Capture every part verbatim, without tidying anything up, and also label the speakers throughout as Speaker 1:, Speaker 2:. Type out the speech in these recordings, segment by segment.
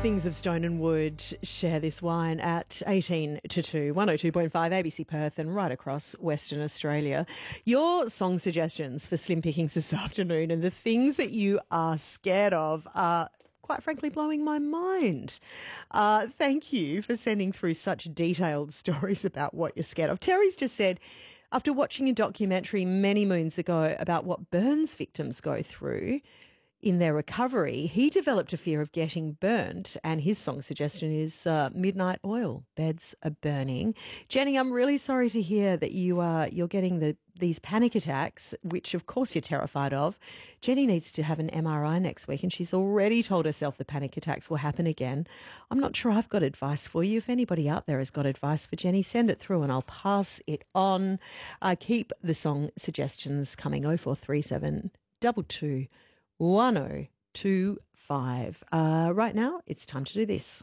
Speaker 1: Things of Stone and Wood share this wine at eighteen to two, one oh two point five A B C Perth and right across Western Australia. Your song suggestions for Slim Pickings this afternoon and the things that you are scared of are quite frankly blowing my mind. Uh, thank you for sending through such detailed stories about what you're scared of. Terry's just said, after watching a documentary many moons ago about what burns victims go through in their recovery, he developed a fear of getting burnt, and his song suggestion is uh, Midnight Oil, Beds Are Burning. Jenny, I'm really sorry to hear that you are you're getting the these panic attacks, which of course you're terrified of. Jenny needs to have an M R I next week, and she's already told herself the panic attacks will happen again. I'm not sure I've got advice for you. If anybody out there has got advice for Jenny, send it through and I'll pass it on. Uh, keep the song suggestions coming. oh four three seven, two two one oh two five. Uh, right now, it's time to do this.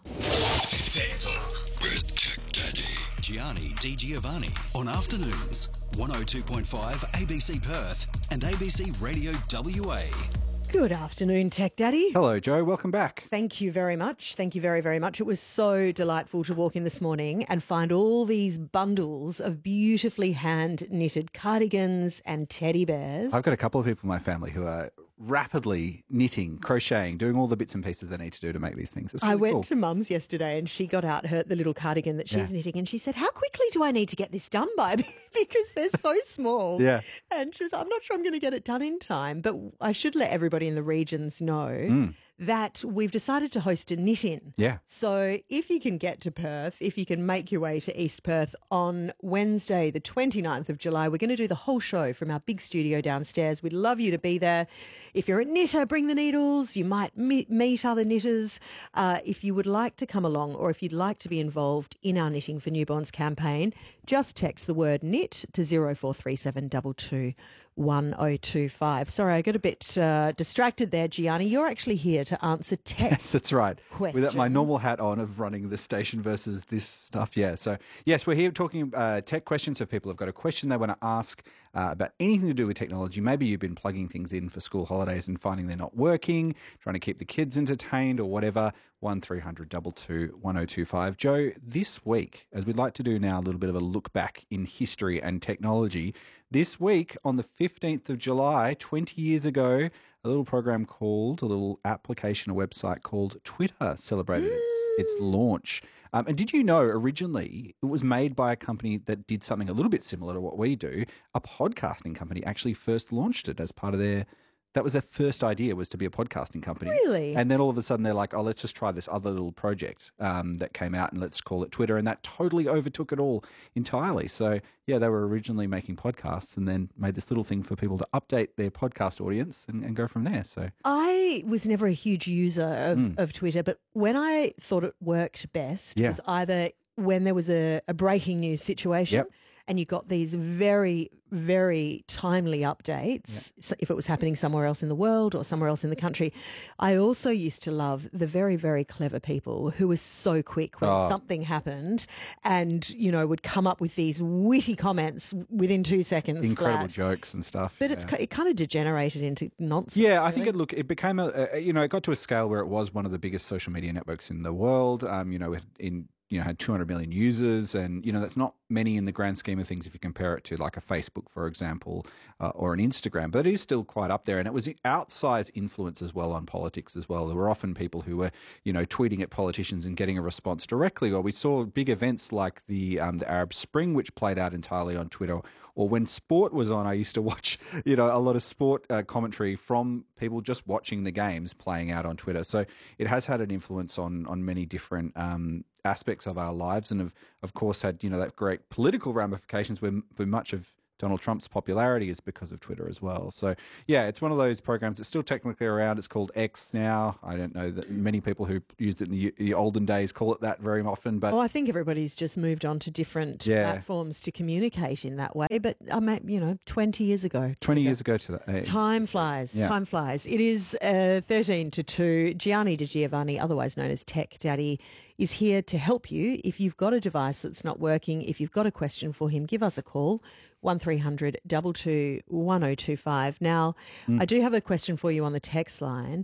Speaker 2: Tech Talk with Tech Daddy Gianni Di Giovanni on afternoons, one oh two point five A B C Perth and A B C Radio W A.
Speaker 1: Good afternoon, Tech Daddy.
Speaker 3: Hello, Joe. Welcome back.
Speaker 1: Thank you very much. Thank you very, very much. It was so delightful to walk in this morning and find all these bundles of beautifully hand-knitted cardigans and teddy bears.
Speaker 3: I've got a couple of people in my family who are rapidly knitting, crocheting, doing all the bits and pieces they need to do to make these things. It's really
Speaker 1: I went
Speaker 3: cool.
Speaker 1: to Mum's yesterday and she got out her the little cardigan that she's
Speaker 3: Yeah.
Speaker 1: knitting and she said, how quickly do I need to get this done by? Because they're so small.
Speaker 3: Yeah.
Speaker 1: And she was like, I'm not sure I'm going to get it done in time, but I should let everybody in the regions know
Speaker 3: Mm.
Speaker 1: that we've decided to host a knit-in.
Speaker 3: Yeah.
Speaker 1: So if you can get to Perth, if you can make your way to East Perth on Wednesday, the twenty-ninth of July, we're going to do the whole show from our big studio downstairs. We'd love you to be there. If you're a knitter, bring the needles. You might meet, meet other knitters. Uh, if you would like to come along or if you'd like to be involved in our Knitting for Newborns campaign, just text the word knit to zero four three seven two two one oh two five. Sorry, I got a bit uh, distracted there, Gianni. You're actually here to answer text.
Speaker 3: Yes, that's right.
Speaker 1: Questions.
Speaker 3: Without my normal hat on of running the station versus this stuff. Yeah. So, yes, we're here talking uh, tech questions. So if people have got a question they want to ask uh, about anything to do with technology, maybe you've been plugging things in for school holidays and finding they're not working, trying to keep the kids entertained or whatever, one three hundred two two one oh two five. Joe, this week, as we'd like to do now, a little bit of a look back in history and technology, this week on the fifteenth of July, twenty years ago, a little program called, a little application, a website called Twitter celebrated mm. its, its launch. Um, and did you know originally it was made by a company that did something a little bit similar to what we do? A podcasting company actually first launched it as part of their... That was their first idea, was to be a podcasting company.
Speaker 1: Really?
Speaker 3: And then all of a sudden they're like, oh, let's just try this other little project um, that came out and let's call it Twitter. And that totally overtook it all entirely. So, yeah, they were originally making podcasts and then made this little thing for people to update their podcast audience and, and go from there. So
Speaker 1: I was never a huge user of,
Speaker 3: Mm.
Speaker 1: of Twitter, but when I thought it worked best
Speaker 3: Yeah.
Speaker 1: was either when there was a, a breaking news situation
Speaker 3: Yep.
Speaker 1: and you got these very, very timely updates, so if it was happening somewhere else in the world or somewhere else in the country. I also used to love the very, very clever people who were so quick when
Speaker 3: Oh.
Speaker 1: something happened and, you know, would come up with these witty comments within two seconds
Speaker 3: incredible
Speaker 1: flat.
Speaker 3: jokes and stuff.
Speaker 1: But
Speaker 3: yeah.
Speaker 1: it's it kind of degenerated into nonsense.
Speaker 3: Yeah, I think
Speaker 1: really.
Speaker 3: it look it became a, a you know it got to a scale where it was one of the biggest social media networks in the world. Um, you know, in you know had two hundred million users, and you know that's not many in the grand scheme of things if you compare it to like a Facebook, for example, uh, or an Instagram. But it is still quite up there, and it was outsized influence as well on politics as well. There were often people who were you know tweeting at politicians and getting a response directly. Or we saw big events like the um, the Arab Spring, which played out entirely on Twitter. Or when sport was on, I used to watch, you know, a lot of sport uh, commentary from people just watching the games playing out on Twitter. So it has had an influence on on many different um, aspects of our lives, and of of course had you know that great political ramifications where, where much of Donald Trump's popularity is because of Twitter as well. So, yeah, it's one of those programs that's still technically around. It's called X now. I don't know that many people who used it in the, the olden days call it that very often. But
Speaker 1: Well, I think everybody's just moved on to different
Speaker 3: Yeah.
Speaker 1: platforms to communicate in that way. But, I mean, you know, twenty years ago.
Speaker 3: twenty
Speaker 1: Twitter.
Speaker 3: years ago to that. uh,
Speaker 1: Time flies.
Speaker 3: Yeah.
Speaker 1: Time flies. It is uh, thirteen to two. Gianni Di Giovanni, otherwise known as Tech Daddy, is here to help you. If you've got a device that's not working, if you've got a question for him, give us a call, one three hundred two two one oh two five. Now,
Speaker 3: Mm.
Speaker 1: I do have a question for you on the text line.
Speaker 3: Right.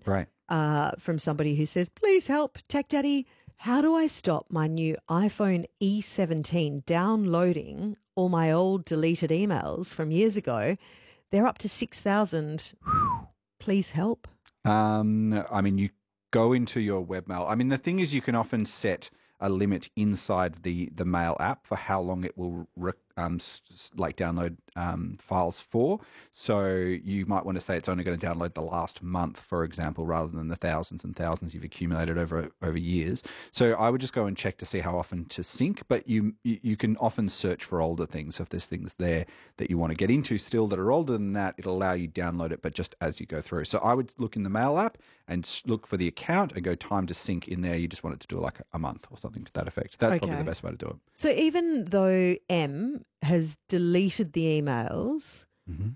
Speaker 1: uh, from somebody who says, please help, Tech Daddy. How do I stop my new iPhone E seventeen downloading all my old deleted emails from years ago? They're up to six thousand. Please help.
Speaker 3: Um, I mean, you go into your webmail. I mean, the thing is you can often set a limit inside the, the Mail app for how long it will re- um, s- like download um, files for. So you might want to say it's only going to download the last month, for example, rather than the thousands and thousands you've accumulated over over years. So I would just go and check to see how often to sync, but you you, you can often search for older things. So if there's things there that you want to get into still that are older than that, it'll allow you to download it, but just as you go through. So I would look in the Mail app and look for the account and go time to sync in there. You just want it to do like a month or something to that effect. That's
Speaker 1: Okay.
Speaker 3: probably the best way to do it.
Speaker 1: So even though M has deleted the emails,
Speaker 3: Mm-hmm.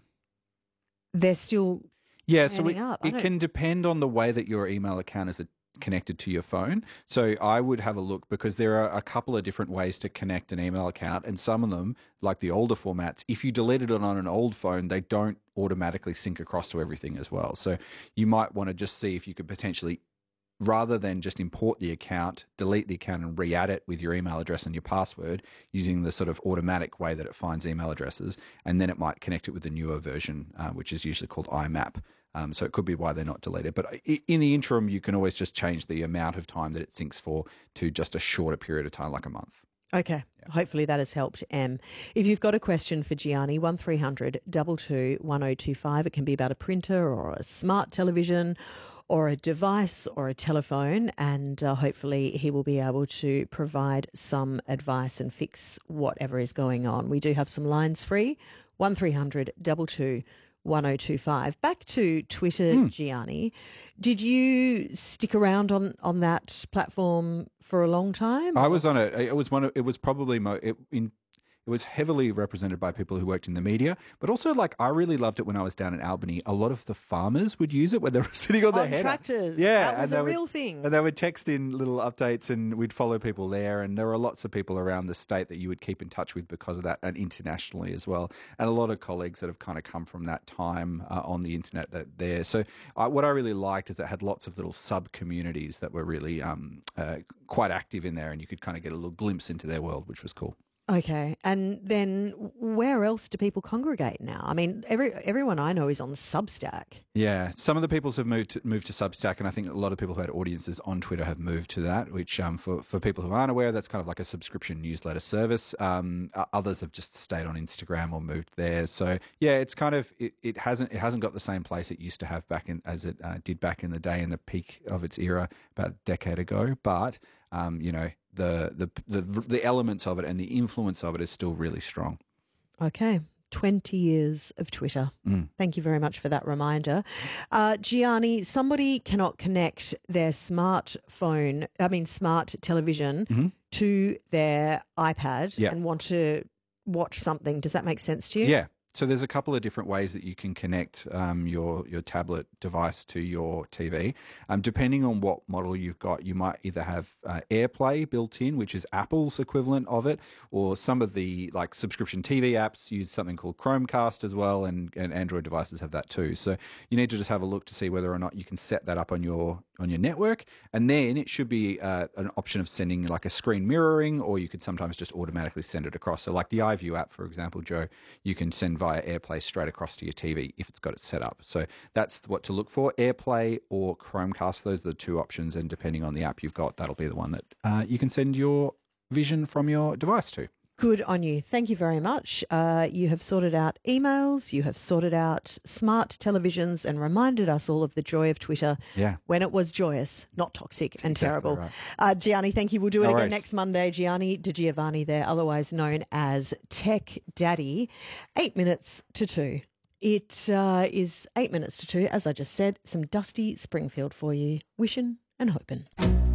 Speaker 1: they're still
Speaker 3: Yeah, so it,
Speaker 1: turning up. I
Speaker 3: it
Speaker 1: don't-
Speaker 3: can depend on the way that your email account is connected to your phone. So I would have a look because there are a couple of different ways to connect an email account, and some of them, like the older formats, if you deleted it on an old phone, they don't automatically sync across to everything as well. So you might want to just see if you could potentially, rather than just import the account, delete the account and re-add it with your email address and your password using the sort of automatic way that it finds email addresses, and then it might connect it with the newer version, uh, which is usually called I MAP. Um, so it could be why they're not deleted. But in the interim, you can always just change the amount of time that it syncs for to just a shorter period of time, like a month.
Speaker 1: Okay. Yeah. Hopefully that has helped, Em. If you've got a question for Gianni, one three hundred two two one oh two five. It can be about a printer or a smart television or a device or a telephone, and uh, hopefully he will be able to provide some advice and fix whatever is going on. We do have some lines free, one three hundred two two one oh two five. Back to Twitter, mm. Gianni. Did you stick around on, on that platform for a long time?
Speaker 3: I was on it. It was one of, it was probably mo- it, in It was heavily represented by people who worked in the media, but also, like, I really loved it when I was down in Albany. A lot of the farmers would use it when they were sitting on their
Speaker 1: on
Speaker 3: header.
Speaker 1: tractors.
Speaker 3: Yeah,
Speaker 1: that was
Speaker 3: and
Speaker 1: a
Speaker 3: they
Speaker 1: real
Speaker 3: would,
Speaker 1: thing.
Speaker 3: And they would text in little updates, and we'd follow people there. And there were lots of people around the state that you would keep in touch with because of that, and internationally as well. And a lot of colleagues that have kind of come from that time uh, on the internet that there. So uh, what I really liked is it had lots of little sub communities that were really um, uh, quite active in there, and you could kind of get a little glimpse into their world, which was cool.
Speaker 1: Okay, and then where else do people congregate now? I mean, every everyone I know is on Substack.
Speaker 3: Yeah, some of the peoples have moved to, moved to Substack, and I think a lot of people who had audiences on Twitter have moved to that, which um, for, for people who aren't aware, that's kind of like a subscription newsletter service. Um, others have just stayed on Instagram or moved there. So yeah, it's kind of it, it hasn't it hasn't got the same place it used to have back in as it uh, did back in the day in the peak of its era about a decade ago, but um, you know. The, the the the elements of it and the influence of it is still really strong.
Speaker 1: Okay. twenty years of Twitter.
Speaker 3: Mm.
Speaker 1: Thank you very much for that reminder. Uh, Gianni, somebody cannot connect their smartphone, I mean smart television
Speaker 3: mm-hmm.
Speaker 1: to their iPad
Speaker 3: yeah.
Speaker 1: and want to watch something. Does that make sense to you?
Speaker 3: Yeah. So there's a couple of different ways that you can connect um, your your tablet device to your T V. Um, depending on what model you've got, you might either have uh, AirPlay built in, which is Apple's equivalent of it, or some of the like subscription T V apps use something called Chromecast as well, and, and Android devices have that too. So you need to just have a look to see whether or not you can set that up on your on your network, and then it should be uh, an option of sending like a screen mirroring, or you could sometimes just automatically send it across. So like the iView app, for example, Joe, you can send via AirPlay straight across to your T V if it's got it set up. So that's what to look for, AirPlay or Chromecast. Those are the two options, and depending on the app you've got, that'll be the one that uh, you can send your vision from your device to.
Speaker 1: Good on you. Thank you very much. Uh, you have sorted out emails, you have sorted out smart televisions, and reminded us all of the joy of Twitter
Speaker 3: yeah.
Speaker 1: when it was joyous, not toxic and
Speaker 3: exactly
Speaker 1: terrible.
Speaker 3: Right.
Speaker 1: Uh, Gianni, thank you. We'll do it
Speaker 3: no
Speaker 1: again
Speaker 3: worries.
Speaker 1: next Monday. Gianni Di Giovanni there, otherwise known as Tech Daddy. Eight minutes to two. It uh, is eight minutes to two. As I just said, some dusty Springfield for you. Wishing and hoping.